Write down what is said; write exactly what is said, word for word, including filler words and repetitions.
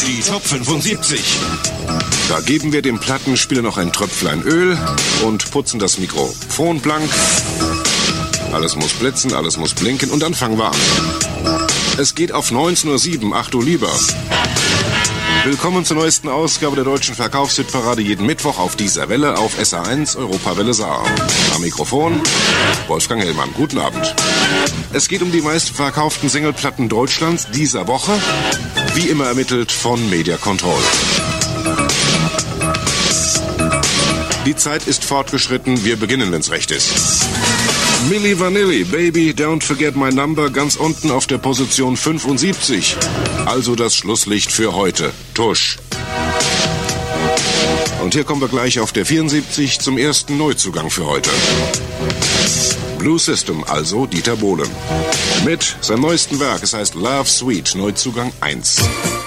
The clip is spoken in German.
Die Top fünfundsiebzig. Da geben wir dem Plattenspieler noch ein Tröpflein Öl und putzen das Mikrofon blank. Alles muss blitzen, alles muss blinken und dann fangen wir an. Es geht auf neunzehn Uhr sieben, ach du lieber. Willkommen zur neuesten Ausgabe der deutschen Verkaufshitparade jeden Mittwoch auf dieser Welle auf S A eins Europawelle Saar. Am Mikrofon Wolfgang Hellmann. Guten Abend. Es geht um die meistverkauften Singleplatten Deutschlands dieser Woche, wie immer ermittelt von Media Control. Die Zeit ist fortgeschritten, wir beginnen, wenn's recht ist. Milli Vanilli, Baby, Don't Forget My Number, ganz unten auf der Position fünfundsiebzig. Also das Schlusslicht für heute. Tusch. Und hier kommen wir gleich auf der vierundsiebzig zum ersten Neuzugang für heute. Blue System, also Dieter Bohlen. Mit seinem neuesten Werk, es heißt Love Sweet, Neuzugang eins.